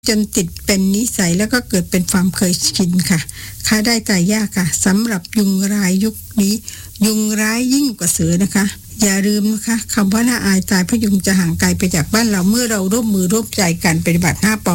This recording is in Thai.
จนติดเป็นนิสัยแล้วก็เกิดเป็นความเคยชินค่ะฆ่าได้ตายยากค่ะสำหรับยุงลายยุคนี้ยุงร้ายยิ่งกว่าเสือนะคะอย่าลืมนะคะคำว่าน่าอายตายเพราะยุงจะห่างไกลไปจากบ้านเราเมื่อเราร่วมมือร่วมใจกันปฏิบัติ5 ป